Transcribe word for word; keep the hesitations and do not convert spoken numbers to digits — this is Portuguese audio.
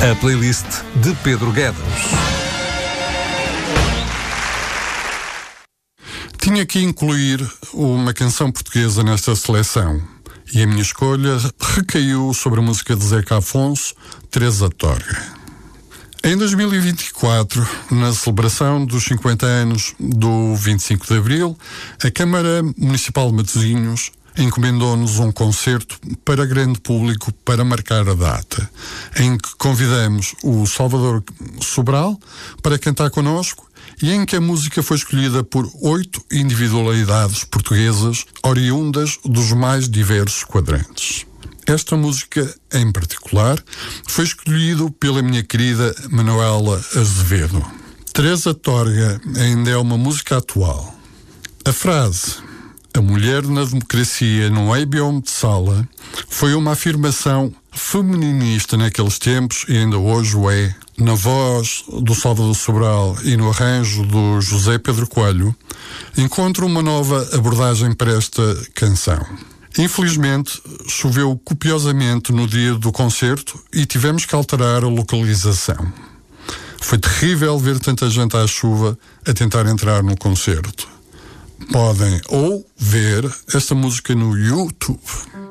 A playlist de Pedro Guedes. Tinha que incluir uma canção portuguesa nesta seleção e a minha escolha recaiu sobre a música de Zeca Afonso, Teresa Torga. Em dois mil e vinte e quatro, na celebração dos cinquenta anos do vinte e cinco de Abril, a Câmara Municipal de Matosinhos encomendou-nos um concerto para grande público para marcar a data, em que convidamos o Salvador Sobral para cantar connosco e em que a música foi escolhida por oito individualidades portuguesas oriundas dos mais diversos quadrantes. Esta música, em particular, foi escolhida pela minha querida Manuela Azevedo. Teresa Torga ainda é uma música atual. A frase "A mulher na democracia não é bioma de sala" foi uma afirmação feminista naqueles tempos e ainda hoje o é. Na voz do Salvador Sobral e no arranjo do José Pedro Coelho, encontro uma nova abordagem para esta canção. Infelizmente, choveu copiosamente no dia do concerto e tivemos que alterar a localização. Foi terrível ver tanta gente à chuva a tentar entrar no concerto. Podem ou ver esta música no YouTube.